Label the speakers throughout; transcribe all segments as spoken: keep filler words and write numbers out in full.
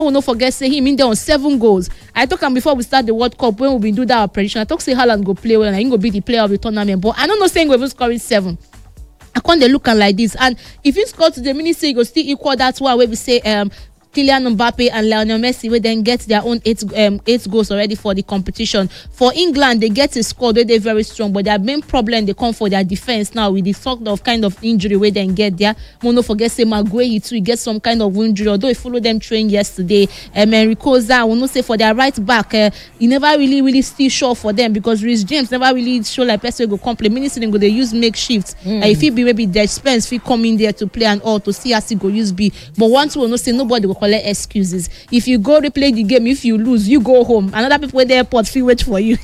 Speaker 1: Oh, no, forget say him in there on seven goals. I talk him before we start the World Cup when we do that prediction. I talk say Haaland go play well and he go be the player of the tournament. But I don't know saying we will score seven. I can't look like this. And if he score today, meaning say he go still equal that one where we say um Kylian Mbappe and Lionel Messi will then get their own eight um eight goals already for the competition. For England, they get a squad where they're very strong, but their main problem they come for their defense now with the sort of kind of injury where they get there. Mono forget say Maguire too, he get some kind of injury. Although he followed them train yesterday, um, Enrico Za, we know say for their right back, uh, he never really really still sure for them because Reece James never really show like person go complete. Meaning they go they use makeshift. Mm. Uh, if he be maybe their Spence, if he come in there to play and all to see as he go use B. But once we know say nobody will collect excuses. If you go replay the game, if you lose, you go home. Another people at the airport feel wait for you.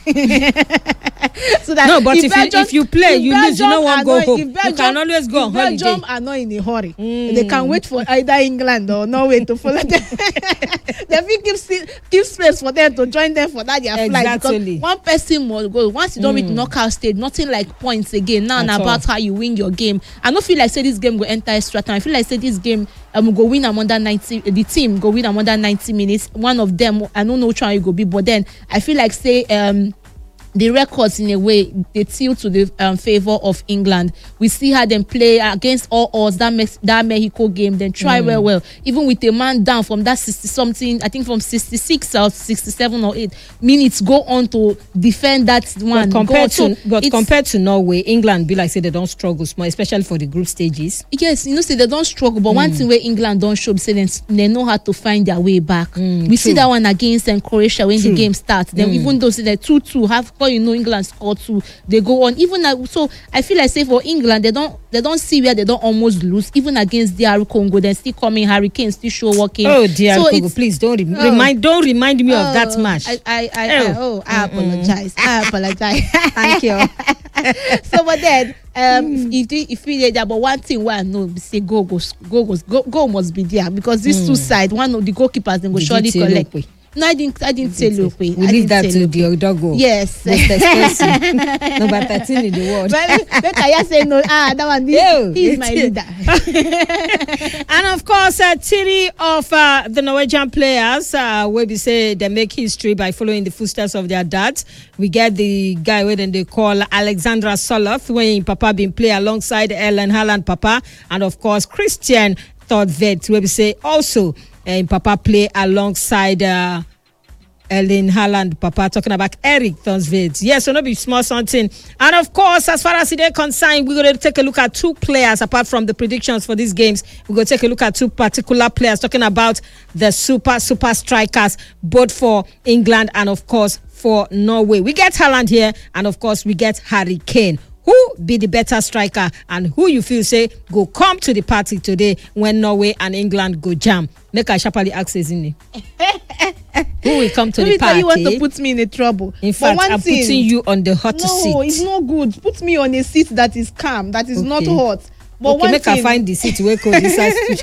Speaker 1: So that
Speaker 2: no, but if,
Speaker 1: Belgium,
Speaker 2: you, if you play,
Speaker 1: if
Speaker 2: you
Speaker 1: Belgium
Speaker 2: lose, you don't want to go home.
Speaker 1: Belgium,
Speaker 2: you can always go on holiday.
Speaker 1: Belgium are not in a hurry. Mm. They can wait for either England or Norway to follow them. They will give, give space for them to join them for that their
Speaker 2: exactly.
Speaker 1: flight. Because one person must go. Once you don't mm. reach knockout stage, nothing like points again. Now and about how you win your game. I don't feel like say this game will enter extra time. I feel like say this game um go win am under ninety. The team go win am under ninety minutes. One of them, I don't know which one you go be, but then I feel like say um. the records in a way they tilt to the um, favor of England. We see how them play against all odds that Me- that Mexico game. Then try mm. well, well. Even with a man down from that sixty something, I think from sixty-six or sixty-seven or eight minutes, go on to defend that one.
Speaker 2: But compared
Speaker 1: to
Speaker 2: so but compared to Norway, England be like say they don't struggle small, especially for the group stages.
Speaker 1: Yes, you know, say they don't struggle. But mm. one thing where England don't show, say they, they know how to find their way back. Mm, we true. see that one against um, Croatia when true. the game starts. Then mm. even though say they two two have. You know, England score two, they go on. Even uh, so, I feel like say for England, they don't they don't see where they don't almost lose. Even against D R Congo, then still coming. Hurricanes still show working.
Speaker 2: Oh, D R so Congo, please don't re- oh, remind don't remind me oh, of that match.
Speaker 1: I I, I, oh. I oh I apologize. I apologize.
Speaker 2: Thank you.
Speaker 1: So, but then um, mm. if if, if we that, but one thing where I know say go go go go go, go must be there because these mm. two sides, one of the goalkeepers they will surely collect. Look. No, I didn't. I didn't say look. We
Speaker 2: leave that to the Odogo.
Speaker 1: Yes,
Speaker 2: most expensive. Number thirteen in the world.
Speaker 1: But make I say no. Ah, that one. This, he is my leader.
Speaker 2: And of course, uh, three of uh, the Norwegian players, uh, where we say they make history by following the footsteps of their dads. We get the guy where then they call Alexandra Soloth, when Papa been play alongside Erling Haaland, Papa, and of course Christian Thorstvedt, where we say also. And Papa play alongside uh, Erling Haaland, Papa, talking about Erik Thorstvedt. Yes, so no be small something. And of course, as far as they're concerned, we're going to take a look at two players apart from the predictions for these games. We're going to take a look at two particular players, talking about the super, super strikers, both for England and of course for Norway. We get Haaland here, and of course we get Harry Kane. Who be the better striker and who you feel say go come to the party today when Norway and England go jam? Make I sharply ask Izini. Who will come to
Speaker 1: Let
Speaker 2: the party?
Speaker 1: You want to put me in a trouble.
Speaker 2: In fact, I'm thing, putting you on the hot
Speaker 1: no,
Speaker 2: seat.
Speaker 1: No, it's not good. Put me on a seat that is calm, that is okay. not hot. But
Speaker 2: okay,
Speaker 1: one
Speaker 2: make
Speaker 1: thing,
Speaker 2: I find the seat where could this.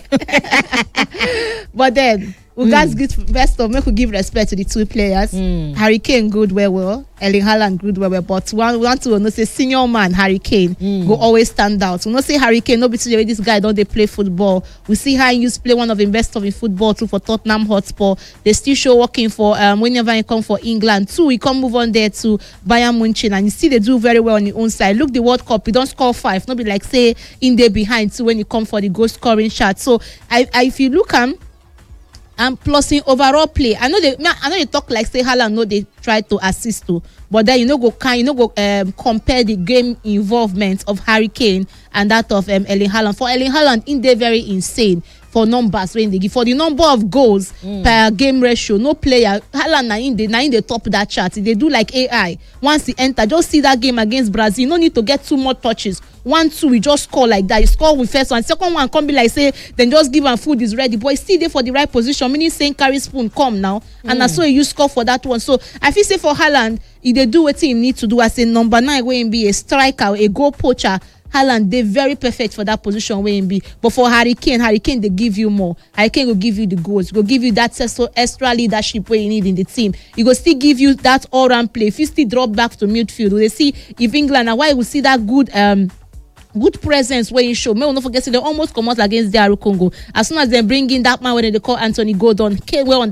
Speaker 1: But then we mm. guys give best of make we give respect to the two players. Mm. Harry Kane good well well, Erling Haaland good well well. But one want to know say senior man Harry Kane mm. go always stand out. We not say Harry Kane, no be today this guy don't they play football. We see how he used to play one of the best of in football too for Tottenham Hotspur. They still show working for um whenever he come for England too. He can move on there to Bayern Munich and you see they do very well on the own side. Look the World Cup, he don't score five. Not be like say in there behind too when you come for the goal scoring shot. So I, I if you look him. And plus in overall play, I know they, I know you talk like say Haaland, no they try to assist to, but then you know go can you know go um, compare the game involvement of Harry Kane and that of um, Erling Haaland. For Erling Haaland, in there very insane for numbers when they give for the number of goals mm. per game ratio. No player Haaland na in the na in the top of that chart. They do like A I. Once he enter, just see that game against Brazil. You no need to get two more touches. One, two, we just score like that. You score with first one. Second one can't be like say, then just give and food is ready. But he's still there for the right position. Meaning saying carry spoon, come now. Mm. And that's why you score for that one. So I feel say for Haaland, if they do what he need to do as a number nine, where he be a striker, a goal poacher, Haaland, they very perfect for that position where he be. But for Harry Kane, Harry Kane, they give you more. Harry Kane will give you the goals. Will give you that extra leadership where you need in the team. He will still give you that all-round play. If you still drop back to midfield, they see if England, and why we see that good um good presence wey he show. May we not forget say they almost come out against D R Congo. As soon as they bring in that man when they call Anthony Gordon, came well on